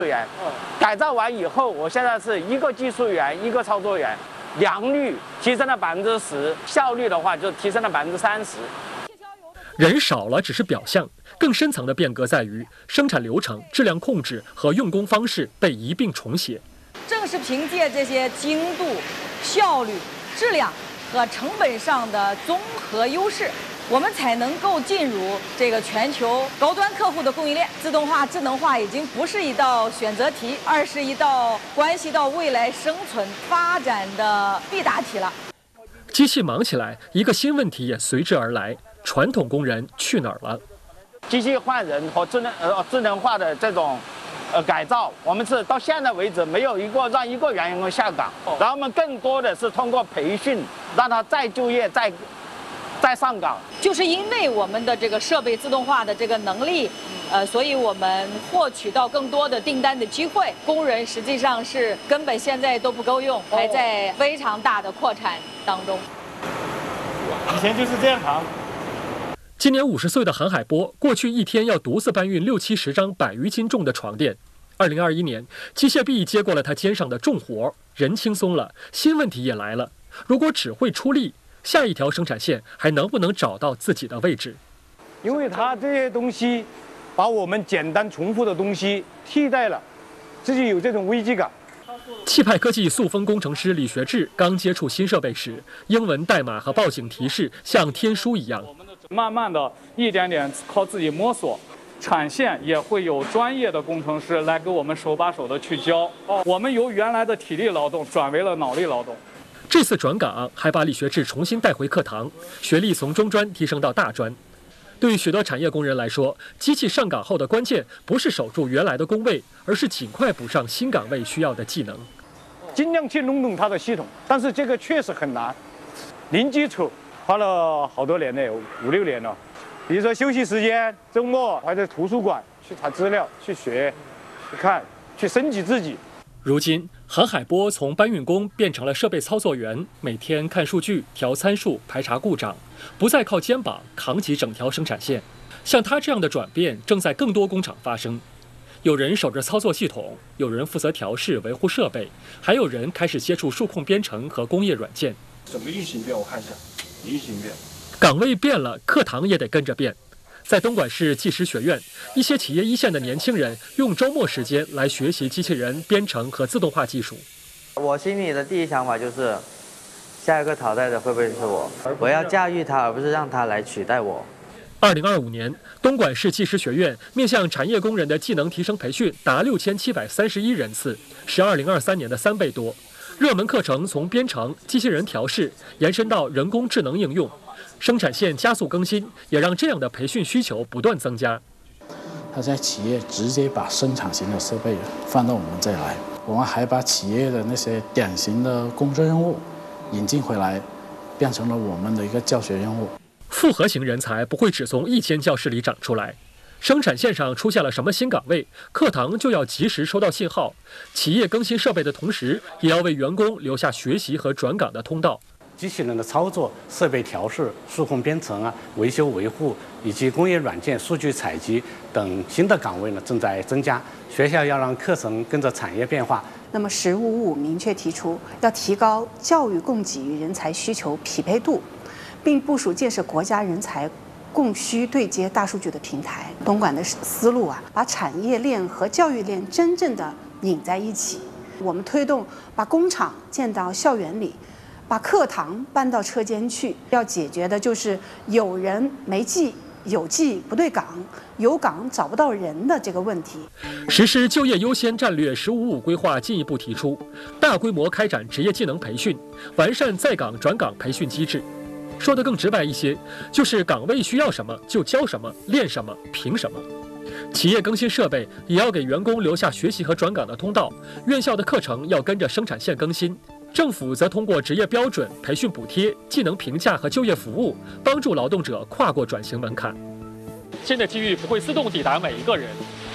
员。改造完以后，我现在是一个技术员，一个操作员，良率提升了10%，效率的话就提升了30%。 人少了只是表象，更深层的变革在于生产流程、质量控制和用工方式被一并重写。 正是凭借这些精度、效率、质量和成本上的综合优势，我们才能够进入这个全球高端客户的供应链。自动化、智能化已经不是一道选择题，而是一道关系到未来生存发展的必答题了。 机器忙起来，一个新问题也随之而来：传统工人去哪儿了？ 机器换人和智能化的这种改造，我们是到现在为止没有让一个员工下岗，然后我们更多的是通过培训，让他再就业、再上岗。 就是因为我们的这个设备自动化的这个能力，所以我们获取到更多的订单的机会。工人实际上是根本现在都不够用，还在非常大的扩产当中。 以前就是这样扛。 今年50岁的韩海波，过去一天要独自搬运60-70张100余斤重的床垫。2021年，机械臂接过了他肩上的重活，人轻松了，新问题也来了。如果只会出力，下一条生产线还能不能找到自己的位置？ 因为它这些东西，把我们简单重复的东西替代了，自己有这种危机感。 气派科技塑封工程师李学志刚接触新设备时，英文代码和报警提示像天书一样。 慢慢的一点点靠自己摸索，产线也会有专业的工程师来给我们手把手的去教。我们由原来的体力劳动转为了脑力劳动。 这次转岗还把李学志重新带回课堂，学历从中专提升到大专。对于许多产业工人来说，机器上岗后的关键不是守住原来的工位，而是尽快补上新岗位需要的技能。 尽量去弄懂它的系统，但是这个确实很难，零基础。花了好多年了，5-6年了。比如说休息时间、周末还在图书馆去查资料、去学、去看、去升级自己。 如今，韩海波从搬运工变成了设备操作员，每天看数据、调参数、排查故障，不再靠肩膀扛起整条生产线。像他这样的转变正在更多工厂发生。有人守着操作系统，有人负责调试、维护设备，还有人开始接触数控编程和工业软件。 整个运行变，我看一下。运行变， 岗位变了，课堂也得跟着变。在东莞市技师学院，一些企业一线的年轻人用周末时间来学习机器人编程和自动化技术。 我心里的第一想法就是，下一个淘汰的会不会是我？我要驾驭它，而不是让它来取代我。 2025年，东莞市技师学院面向产业工人的技能提升培训达6731人次，是2023年的3倍多。热门课程从编程、机器人调试延伸到人工智能应用，生产线加速更新，也让这样的培训需求不断增加。 他在企业直接把生产型的设备放到我们这里来，我们还把企业的那些典型的工作任务引进回来，变成了我们的一个教学任务。 复合型人才不会只从一间教室里长出来。生产线上出现了什么新岗位，课堂就要及时收到信号。企业更新设备的同时，也要为员工留下学习和转岗的通道。 机器人的操作、设备调试、数控编程维修维护以及工业软件、数据采集等新的岗位正在增加。学校要让课程跟着产业变化。 那么“1055”明确提出要提高教育供给与人才需求匹配度，并部署建设国家人才供需对接大数据的平台。东莞的思路把产业链和教育链真正的拧在一起。我们推动把工厂建到校园里，把课堂搬到车间去。要解决的就是有人没技，有技不对岗，有岗找不到人的这个问题。 实施就业优先战略“1055”规划进一步提出，大规模开展职业技能培训，完善在岗转岗培训机制。说得更直白一些，就是岗位需要什么就教什么，练什么凭什么。企业更新设备也要给员工留下学习和转岗的通道，院校的课程要跟着生产线更新，政府则通过职业标准、培训补贴、技能评价和就业服务，帮助劳动者跨过转型门槛。新的机遇不会自动抵达每一个人，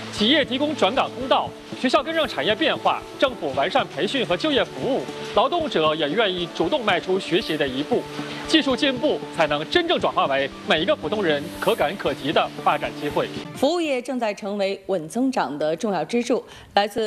企业提供转岗通道，学校跟上产业变化，政府完善培训和就业服务，劳动者也愿意主动迈出学习的一步，技术进步才能真正转化为每一个普通人可感可及的发展机会。 服务业正在成为稳增长的重要支柱。来自